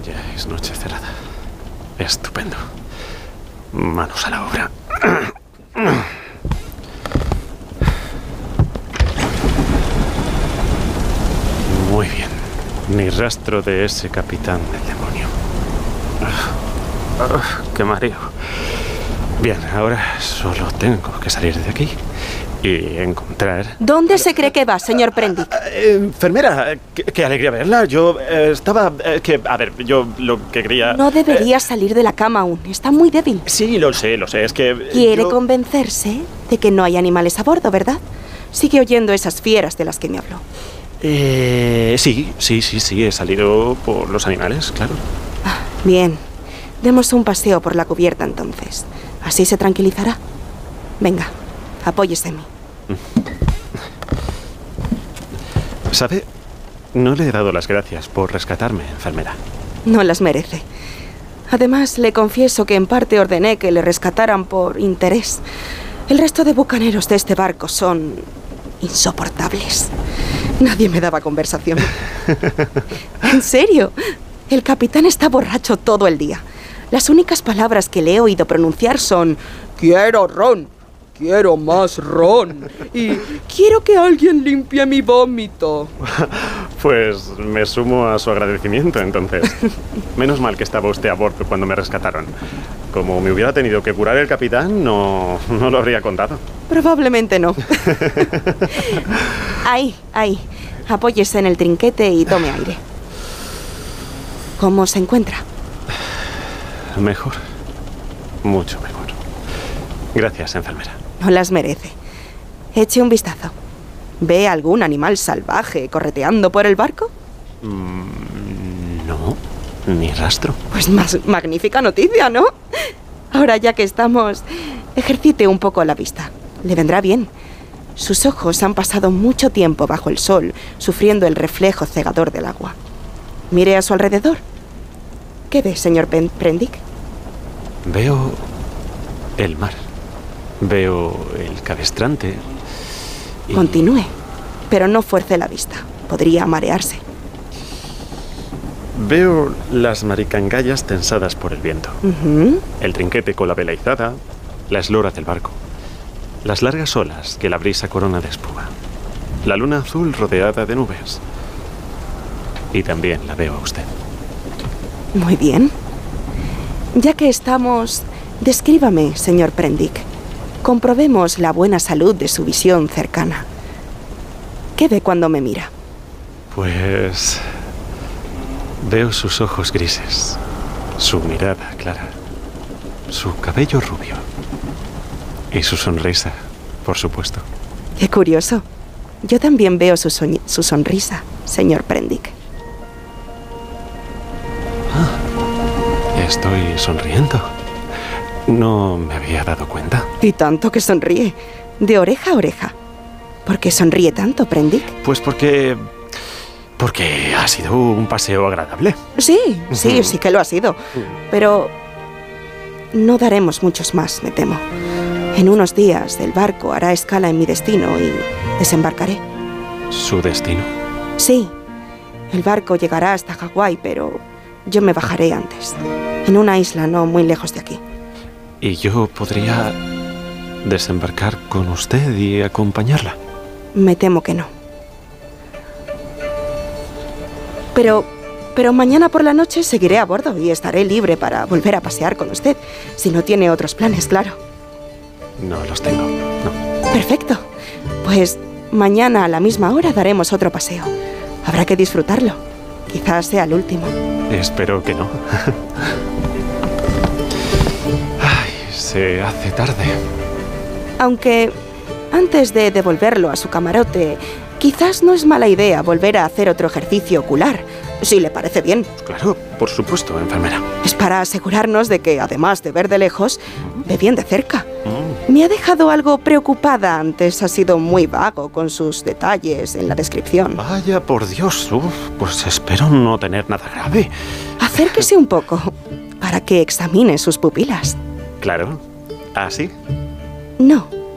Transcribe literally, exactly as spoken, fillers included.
Ya es noche cerrada. Estupendo. Manos a la obra. Muy bien. Ni rastro de ese capitán del demonio. Oh, ¡qué mareo! Bien, ahora solo tengo que salir de aquí y encontrar... ¿Dónde se cree que va, señor Prendick? Eh, enfermera, qué, qué alegría verla. Yo eh, estaba... Eh, que, a ver, yo lo que quería... No debería eh, salir de la cama aún. Está muy débil. Sí, lo sé, lo sé. Es que... eh, Quiere yo... convencerse de que no hay animales a bordo, ¿verdad? Sigue oyendo esas fieras de las que me habló. Eh, sí, sí, sí, sí. He salido por los animales, claro. Ah, bien. Demos un paseo por la cubierta entonces. Así se tranquilizará. Venga, apóyese en mí. ¿Sabe? No le he dado las gracias por rescatarme, enfermera. No las merece. Además, le confieso que en parte ordené que le rescataran por interés. El resto de bucaneros de este barco son insoportables. Nadie me daba conversación. En serio, el capitán está borracho todo el día. Las únicas palabras que le he oído pronunciar son «Quiero ron, quiero más ron y quiero que alguien limpie mi vómito». Pues me sumo a su agradecimiento, entonces. Menos mal que estaba usted a bordo cuando me rescataron. Como me hubiera tenido que curar el capitán, no, no lo habría contado. Probablemente no. Ahí, ahí. Apóyese en el trinquete y tome aire. ¿Cómo se encuentra? Mejor. Mucho mejor. Gracias, enfermera. No las merece. Eche un vistazo. ¿Ve algún animal salvaje correteando por el barco? Mm, no, ni rastro. Pues más magnífica noticia, ¿no? Ahora ya que estamos, ejercite un poco la vista. Le vendrá bien. Sus ojos han pasado mucho tiempo bajo el sol, sufriendo el reflejo cegador del agua. Mire a su alrededor. ¿Qué ve, señor Prendick? Veo el mar. Veo el cabestrante. Y... Continúe, pero no fuerce la vista. Podría marearse. Veo las maricangallas tensadas por el viento. Uh-huh. El trinquete con la vela izada, la eslora del barco. Las largas olas que la brisa corona de espuma. La luna azul rodeada de nubes. Y también la veo a usted. Muy bien. Ya que estamos, descríbame, señor Prendick. Comprobemos la buena salud de su visión cercana. ¿Qué ve cuando me mira? Pues... veo sus ojos grises, su mirada clara, su cabello rubio y su sonrisa, por supuesto. Qué curioso. Yo también veo su, so- su sonrisa, señor Prendick. Ah, estoy sonriendo. No me había dado cuenta. Y tanto que sonríe, de oreja a oreja. ¿Por qué sonríe tanto, Prendick? Pues porque... porque ha sido un paseo agradable. Sí, sí, sí que lo ha sido. Pero no daremos muchos más, me temo. En unos días el barco hará escala en mi destino y desembarcaré. ¿Su destino? Sí, el barco llegará hasta Hawái, pero yo me bajaré antes. En una isla no muy lejos de aquí. ¿Y yo podría desembarcar con usted y acompañarla? Me temo que no. Pero, pero mañana por la noche seguiré a bordo y estaré libre para volver a pasear con usted, si no tiene otros planes, claro. No los tengo, no. Perfecto. Pues mañana a la misma hora daremos otro paseo. Habrá que disfrutarlo. Quizás sea el último. Espero que no. Ay, se hace tarde. Aunque antes de devolverlo a su camarote, quizás no es mala idea volver a hacer otro ejercicio ocular, si le parece bien. Claro, por supuesto, enfermera. Es para asegurarnos de que, además de ver de lejos, ve bien de cerca. Mm. Me ha dejado algo preocupada antes. Ha sido muy vago con sus detalles en la descripción. Vaya, por Dios. Uf, pues espero no tener nada grave. Acérquese un poco para que examine sus pupilas. Claro. ¿Ah, sí? No.